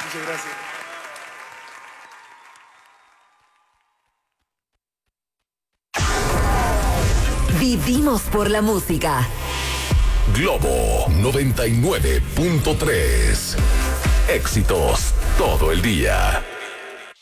Muchas gracias. Vivimos por la música. Globo 99.3. Éxitos todo el día.